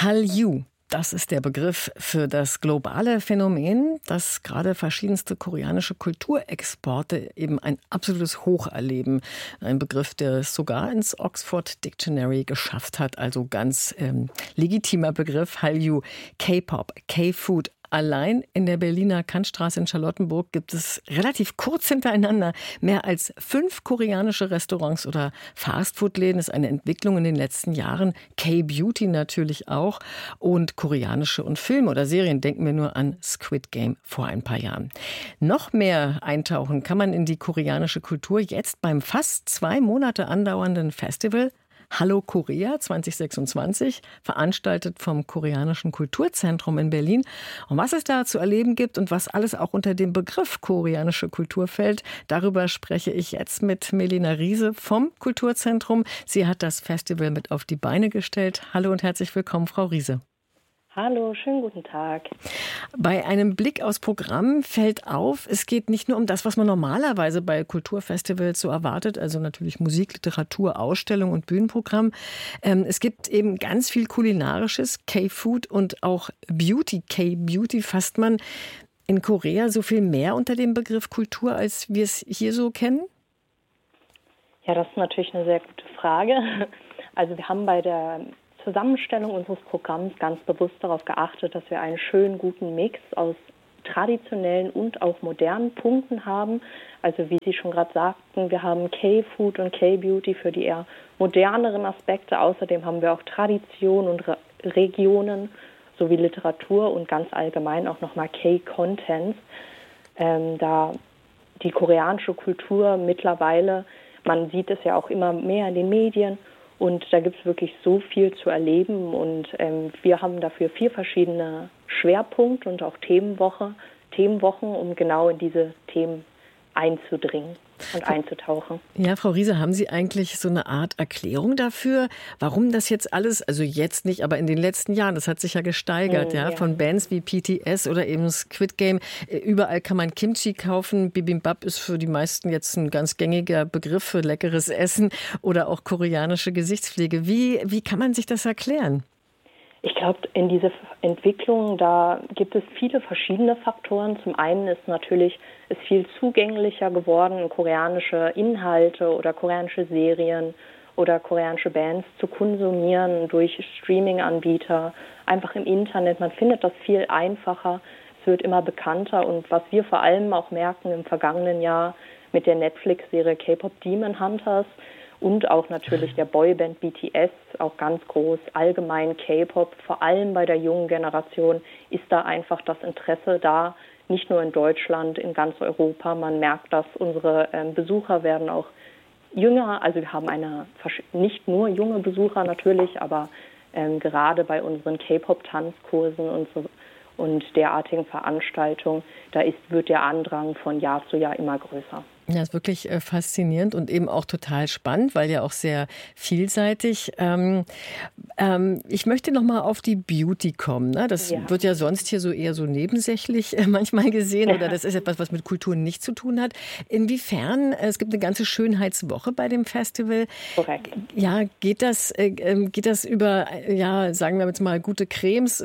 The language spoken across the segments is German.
Hallyu. Das ist der Begriff für das globale Phänomen, dass gerade verschiedenste koreanische Kulturexporte eben ein absolutes Hoch erleben. Ein Begriff, der es sogar ins Oxford Dictionary geschafft hat. Also ganz legitimer Begriff. Hallyu, K-Pop, K-Food. Allein in der Berliner Kantstraße in Charlottenburg gibt es relativ kurz hintereinander mehr als 5 koreanische Restaurants oder Fastfood-Läden. Das ist eine Entwicklung in den letzten Jahren. K-Beauty natürlich auch. Und koreanische und Filme oder Serien. Denken wir nur an Squid Game vor ein paar Jahren. Noch mehr eintauchen kann man in die koreanische Kultur jetzt beim fast 2 Monate andauernden Festival Hallo Korea 2026, veranstaltet vom Koreanischen Kulturzentrum in Berlin. Und was es da zu erleben gibt und was alles auch unter dem Begriff koreanische Kultur fällt, darüber spreche ich jetzt mit Melina Riese vom Kulturzentrum. Sie hat das Festival mit auf die Beine gestellt. Hallo und herzlich willkommen, Frau Riese. Hallo, schönen guten Tag. Bei einem Blick aufs Programm fällt auf, es geht nicht nur um das, was man normalerweise bei Kulturfestivals so erwartet, also natürlich Musik, Literatur, Ausstellung und Bühnenprogramm. Es gibt eben ganz viel Kulinarisches, K-Food und auch Beauty, K-Beauty fasst man in Korea so viel mehr unter dem Begriff Kultur, als wir es hier so kennen? Ja, das ist natürlich eine sehr gute Frage. Also wir haben bei der Zusammenstellung unseres Programms ganz bewusst darauf geachtet, dass wir einen schönen, guten Mix aus traditionellen und auch modernen Punkten haben. Also wie Sie schon gerade sagten, wir haben K-Food und K-Beauty für die eher moderneren Aspekte. Außerdem haben wir auch Tradition und Regionen sowie Literatur und ganz allgemein auch nochmal K-Contents. Da die koreanische Kultur mittlerweile, man sieht es ja auch immer mehr in den Medien, und da gibt es wirklich so viel zu erleben und wir haben dafür 4 verschiedene Schwerpunkte und auch Themenwochen, um genau in diese Themen einzudringen und einzutauchen. Ja, Frau Riese, haben Sie eigentlich so eine Art Erklärung dafür, warum das jetzt alles, also jetzt nicht, aber in den letzten Jahren, das hat sich ja gesteigert, ja, von Bands wie BTS oder eben Squid Game. Überall kann man Kimchi kaufen. Bibimbap ist für die meisten jetzt ein ganz gängiger Begriff für leckeres Essen oder auch koreanische Gesichtspflege. Wie kann man sich das erklären? Ich glaube, in diese Entwicklung, da gibt es viele verschiedene Faktoren. Zum einen ist natürlich es viel zugänglicher geworden, koreanische Inhalte oder koreanische Serien oder koreanische Bands zu konsumieren durch Streaming-Anbieter, einfach im Internet. Man findet das viel einfacher, es wird immer bekannter. Und was wir vor allem auch merken im vergangenen Jahr mit der Netflix-Serie K-Pop Demon Hunters, und auch natürlich der Boyband BTS, auch ganz groß, allgemein K-Pop, vor allem bei der jungen Generation ist da einfach das Interesse da, nicht nur in Deutschland, in ganz Europa. Man merkt, dass unsere Besucher werden auch jünger, also wir haben nicht nur junge Besucher natürlich, aber gerade bei unseren K-Pop-Tanzkursen und derartigen Veranstaltungen, wird der Andrang von Jahr zu Jahr immer größer. Ja, ist wirklich faszinierend und eben auch total spannend, weil ja auch sehr vielseitig. Ich möchte noch mal auf die Beauty kommen. Ne? Das wird ja sonst hier so eher so nebensächlich manchmal gesehen oder das ist etwas, was mit Kultur nichts zu tun hat. Inwiefern, es gibt eine ganze Schönheitswoche bei dem Festival. Korrekt. Ja, geht das über, ja, sagen wir jetzt mal, gute Cremes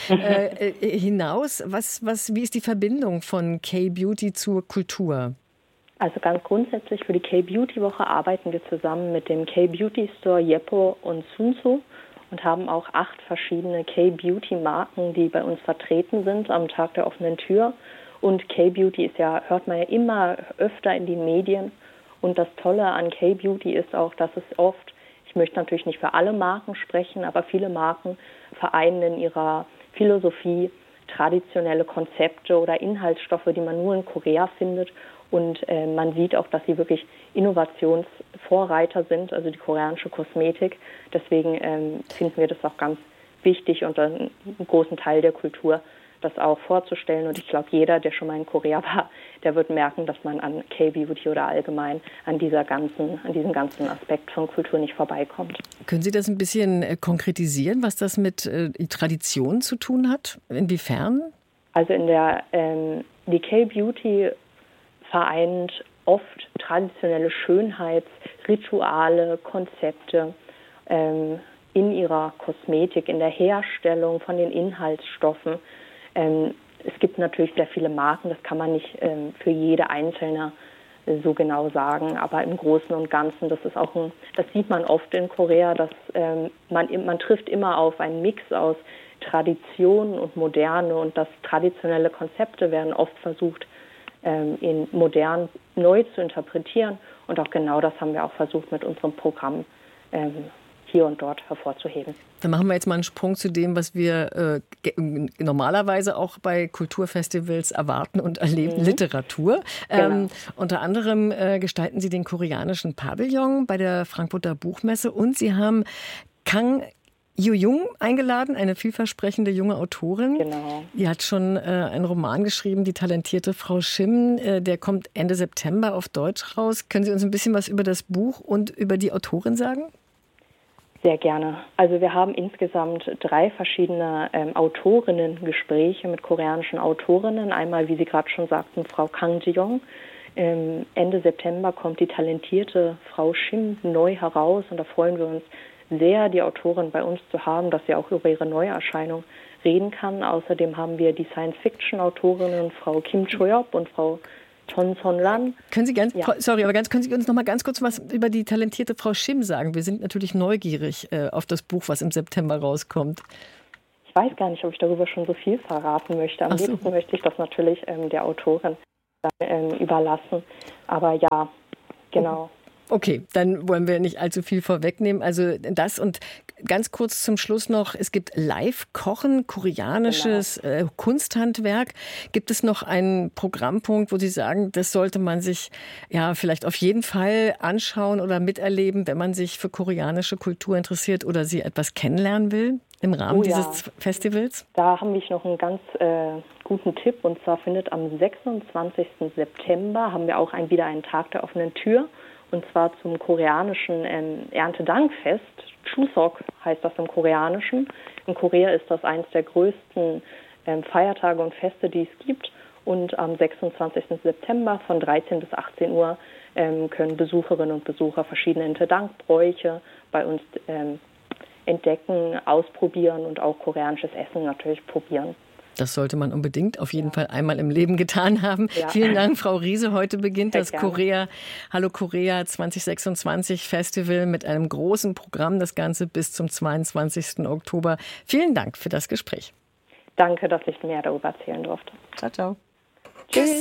hinaus? Wie ist die Verbindung von K-Beauty zur Kultur? Also ganz grundsätzlich für die K-Beauty-Woche arbeiten wir zusammen mit dem K-Beauty-Store Yeppo und Sunsu und haben auch 8 verschiedene K-Beauty-Marken, die bei uns vertreten sind am Tag der offenen Tür. Und K-Beauty hört man ja immer öfter in den Medien. Und das Tolle an K-Beauty ist auch, dass es oft, ich möchte natürlich nicht für alle Marken sprechen, aber viele Marken vereinen in ihrer Philosophie traditionelle Konzepte oder Inhaltsstoffe, die man nur in Korea findet. Und man sieht auch, dass sie wirklich Innovationsvorreiter sind, also die koreanische Kosmetik. Deswegen finden wir das auch ganz wichtig und einen großen Teil der Kultur, das auch vorzustellen. Und ich glaube, jeder, der schon mal in Korea war, der wird merken, dass man an K-Beauty oder allgemein an diesem ganzen Aspekt von Kultur nicht vorbeikommt. Können Sie das ein bisschen konkretisieren, was das mit Tradition zu tun hat? Inwiefern? Also die K-Beauty vereint oft traditionelle Schönheitsrituale, Konzepte, in ihrer Kosmetik, in der Herstellung von den Inhaltsstoffen. Es gibt natürlich sehr viele Marken, das kann man nicht für jede einzelne so genau sagen, aber im Großen und Ganzen, das sieht man oft in Korea, dass man trifft immer auf einen Mix aus Tradition und Moderne, und dass traditionelle Konzepte werden oft versucht, in modern neu zu interpretieren, und auch genau das haben wir auch versucht mit unserem Programm hier und dort hervorzuheben. Dann machen wir jetzt mal einen Sprung zu dem, was wir normalerweise auch bei Kulturfestivals erwarten und erleben, Literatur. Genau. Unter anderem gestalten Sie den koreanischen Pavillon bei der Frankfurter Buchmesse, und Sie haben Kang Yoo-jung eingeladen, eine vielversprechende junge Autorin. Genau. Die hat schon einen Roman geschrieben, Die talentierte Frau Shim. Der kommt Ende September auf Deutsch raus. Können Sie uns ein bisschen was über das Buch und über die Autorin sagen? Sehr gerne. Also wir haben insgesamt 3 verschiedene Autorinnen-Gespräche mit koreanischen Autorinnen. Einmal, wie Sie gerade schon sagten, Frau Kang Ji-young. Ende September kommt Die talentierte Frau Shim neu heraus, und da freuen wir uns sehr, die Autorin bei uns zu haben, dass sie auch über ihre Neuerscheinung reden kann. Außerdem haben wir die Science-Fiction-Autorinnen Frau Kim Cho-yeop und Frau Chon Son-lan. Können Sie können Sie uns noch mal ganz kurz was über die talentierte Frau Shim sagen? Wir sind natürlich neugierig auf das Buch, was im September rauskommt. Ich weiß gar nicht, ob ich darüber schon so viel verraten möchte. Am liebsten möchte ich das natürlich der Autorin überlassen. Aber ja, genau. Okay, dann wollen wir nicht allzu viel vorwegnehmen. Also das, und ganz kurz zum Schluss noch, es gibt Live-Kochen, koreanisches Kunsthandwerk. Gibt es noch einen Programmpunkt, wo Sie sagen, das sollte man sich ja vielleicht auf jeden Fall anschauen oder miterleben, wenn man sich für koreanische Kultur interessiert oder sie etwas kennenlernen will im Rahmen dieses Festivals? Da habe ich noch einen ganz guten Tipp, und zwar findet am 26. September haben wir auch wieder einen Tag der offenen Tür. Und zwar zum koreanischen Erntedankfest. Chuseok heißt das im Koreanischen. In Korea ist das eines der größten Feiertage und Feste, die es gibt. Und am 26. September von 13 bis 18 Uhr können Besucherinnen und Besucher verschiedene Erntedankbräuche bei uns entdecken, ausprobieren und auch koreanisches Essen natürlich probieren. Das sollte man unbedingt auf jeden Fall einmal im Leben getan haben. Ja. Vielen Dank, Frau Riese. Heute beginnt das Hallo Korea 2026 Festival mit einem großen Programm. Das Ganze bis zum 22. Oktober. Vielen Dank für das Gespräch. Danke, dass ich mehr darüber erzählen durfte. Ciao, ciao. Tschüss.